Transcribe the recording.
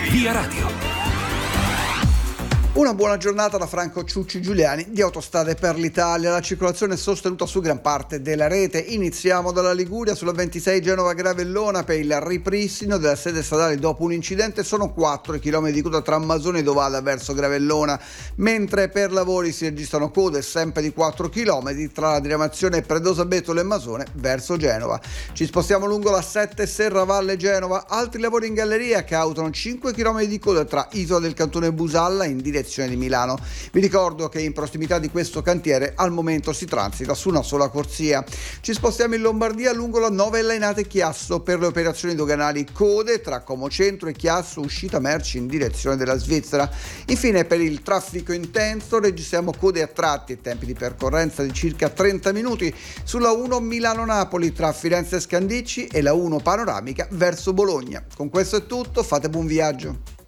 Via Radio. Una buona giornata da Franco Ciucci Giuliani di Autostrade per l'Italia. La circolazione è sostenuta su gran parte della rete. Iniziamo dalla Liguria. Sulla 26 Genova-Gravellona per il ripristino della sede stradale dopo un incidente sono 4 i chilometri di coda tra Masone e Dovada verso Gravellona, mentre per lavori si registrano code sempre di 4 km tra la diramazione Predosa Betolo e Masone verso Genova. Ci spostiamo lungo la 7 Serravalle Genova. Altri lavori in galleria causano 5 km di coda tra Isola del Cantone e Busalla in direzione di Milano. Vi ricordo che in prossimità di questo cantiere al momento si transita su una sola corsia. Ci spostiamo in Lombardia lungo la 9 Lainate Chiasso per le operazioni doganali, code tra Como Centro e Chiasso uscita merci in direzione della Svizzera. Infine per il traffico intenso registriamo code a tratti e tempi di percorrenza di circa 30 minuti sulla 1 Milano-Napoli tra Firenze e Scandicci e la 1 Panoramica verso Bologna. Con questo è tutto, fate buon viaggio.